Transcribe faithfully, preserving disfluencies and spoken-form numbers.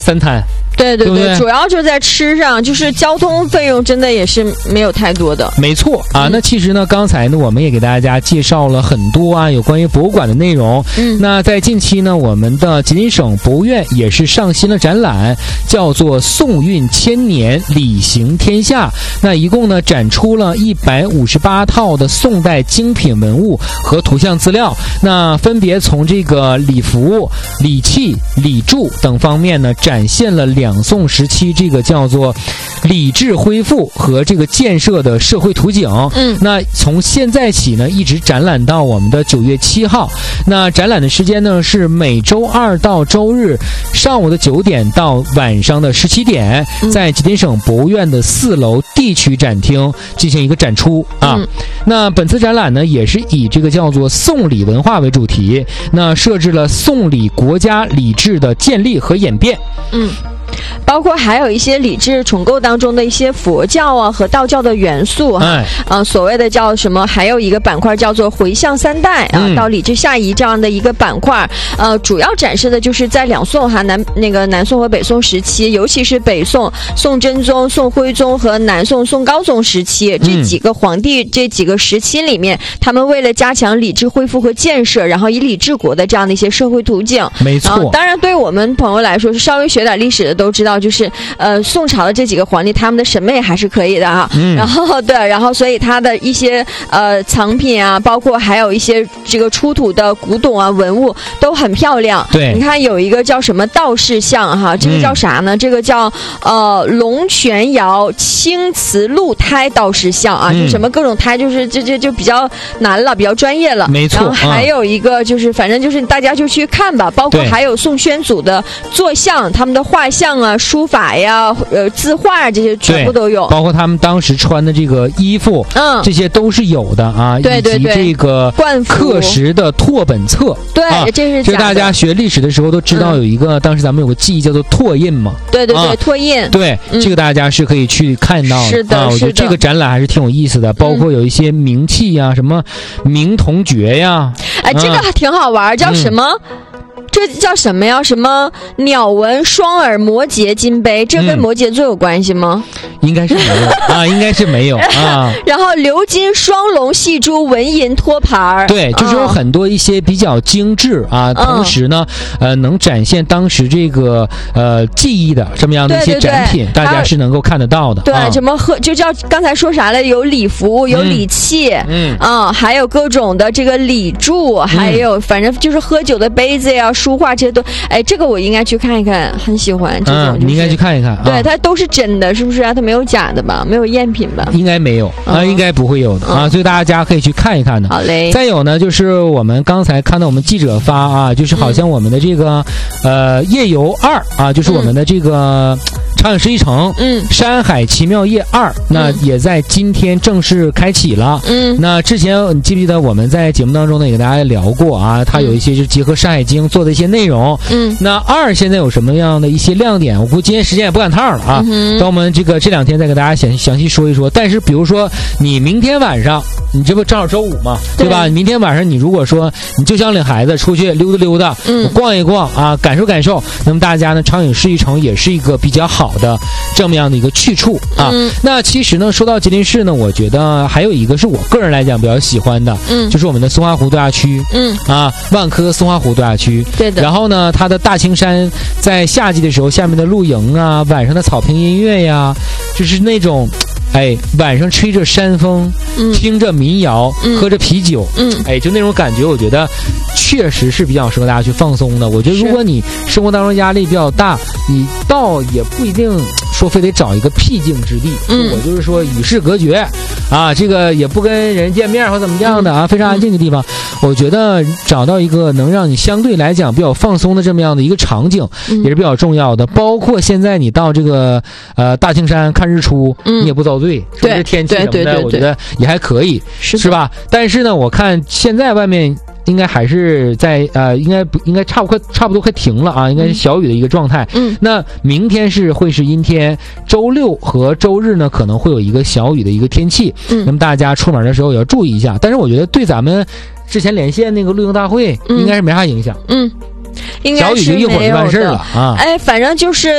三摊。 对对 对, 对, 对， 主要就在吃上，就是交通费用真的也是没有太多的。 没错啊，嗯、那其实呢，刚才呢，我们也给大家介绍了很多啊有关于博物馆的内容。嗯，那在近期呢，我们的吉林省博物院也是上新了展览，叫做“宋韵千年，礼行天下”。那一共呢，展出了一百五十八套的宋代精品文物和图像资料。那分别从这个礼服、礼器、礼柱等方面呢，展现了两宋时期这个叫做礼制恢复和这个建设的社会图景。嗯，那从现在起呢，一直展览到我们的九月七号。那展览的时间呢是每周二到周日上午的九点到晚上的十七点，在吉林省博物院的四楼地区展厅进行一个展出啊。嗯、那本次展览呢，也是以这个叫做宋礼文化为主题，那设置了宋礼国家礼制的建立和演变。嗯。 包括还有一些礼制重构当中的一些佛教啊和道教的元素哈，哎、呃，所谓的叫什么？还有一个板块叫做回向三代啊，嗯、到礼制下移这样的一个板块，呃，主要展示的就是在两宋哈南那个南宋和北宋时期，尤其是北宋宋真宗、宋徽宗和南宋宋高宗时期这几个皇帝、嗯、这几个时期里面，他们为了加强礼制恢复和建设，然后以礼治国的这样的一些社会途径。 没错。 呃、当然，对于我们朋友来说，是稍微学点历史的都知道。就是呃，宋朝的这几个皇帝，他们的审美还是可以的哈。嗯。然后对，然后所以他的一些呃藏品啊，包括还有一些这个出土的古董啊文物都很漂亮。 对。 你看有一个叫什么道士像哈，这个叫啥呢？嗯、这个叫呃龙泉窑青瓷鹿胎道士像啊，嗯、就什么各种胎，就是这这就比较难了，比较专业了。 没错。 然后还有一个就是，反正就是大家就去看吧，包括还有宋宣祖的坐像，他们的画像啊。书法呀，呃，字画啊，这些全部都有， 包括他们当时穿的这个衣服，嗯，这些都是有的啊。 对对对， 以及这个刻石的拓本册， 对，啊、这是就大家学历史的时候都知道有一个，嗯、当时咱们有个记忆叫做拓印嘛。 对对对，啊、拓印， 对，嗯、这个大家是可以去看到的。 是的， 啊、我觉得这个展览还是挺有意思的，包括有一些名器呀，嗯、什么明铜爵呀， 哎，这个还挺好玩，叫什么？嗯这叫什么呀？什么鸟纹双耳摩羯金杯？这跟摩羯座有关系吗？ 嗯、应该是没有啊，应该是没有啊。 然后鎏金双龙细珠纹银托盘， 对，就是有很多一些比较精致啊，嗯、同时呢，呃，能展现当时这个呃技艺的这么样的一些展品，对对对，大家是能够看得到的。 对， 啊、 什么和就叫刚才说啥了？有礼服，有礼器，嗯啊，还有各种的这个礼柱，嗯、还有反正就是喝酒的杯子呀。书画这些都，哎，这个我应该去看一看，很喜欢这种、就是。 嗯，你应该去看一看。 对， 啊、 它都是真的，是不是啊？它没有假的吧？没有赝品吧？ 应该没有、嗯、啊，应该不会有的、嗯、啊，所以大家可以去看一看的。 好嘞。 再有呢，就是我们刚才看到我们记者发啊，就是好像我们的这个、嗯、呃夜游二啊，就是我们的这个。嗯长影十一城，嗯，山海奇妙夜二，那也在今天正式开启了。嗯，那之前你记不记得我们在节目当中呢，也跟大家聊过啊，它有一些是结合《山海经》做的一些内容。嗯，那二现在有什么样的一些亮点？我估计今天时间也不赶趟了啊，嗯、等我们这个这两天再给大家详详细说一说。但是比如说你明天晚上，你这不正好周五嘛，对吧？你明天晚上你如果说你就想领孩子出去溜达溜达，嗯，逛一逛啊，感受感受，那么大家呢，长影十一城也是一个比较好的这么样的一个去处啊。嗯、那其实呢，说到吉林市呢，我觉得还有一个是我个人来讲比较喜欢的，嗯，就是我们的松花湖度假区，嗯啊，万科松花湖度假区， 对的。 然后呢，它的大青山在夏季的时候，下面的露营啊，晚上的草坪音乐呀，就是那种。哎，晚上吹着山风，嗯、听着民谣，嗯、喝着啤酒，嗯，哎，就那种感觉，我觉得确实是比较适合大家去放松的。我觉得如果你生活当中压力比较大，你倒也不一定说非得找一个僻静之地，嗯，我就是说与世隔绝，啊，这个也不跟人见面或怎么样的啊，非常安静的地方。我觉得找到一个能让你相对来讲比较放松的这么样的一个场景，嗯、也是比较重要的。包括现在你到这个呃大青山看日出，嗯、你也不遭罪，是不是天气什么的？我觉得也还可以，是是吧？但是呢，我看现在外面应该还是在呃，应该不应该差不快差不多快停了啊，应该是小雨的一个状态。嗯，那明天是会是阴天，周六和周日呢可能会有一个小雨的一个天气。嗯，那么大家出门的时候也要注意一下。但是我觉得对咱们之前连线那个露营大会应该是没啥影响。嗯，应该是小雨就一会儿就完事了啊。哎， 反正就是。